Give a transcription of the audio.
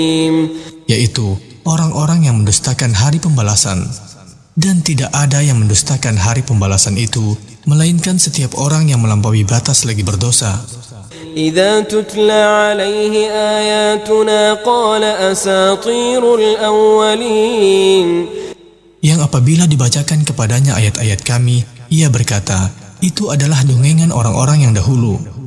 yaitu orang-orang yang mendustakan hari pembalasan. Dan tidak ada yang mendustakan hari pembalasan itu, melainkan setiap orang yang melampaui batas lagi berdosa. إذا تتلى عليه آياتنا قال أساطير الأولين. Yang apabila dibacakan kepadanya ayat-ayat kami, ia berkata, itu adalah dongengan orang-orang yang dahulu.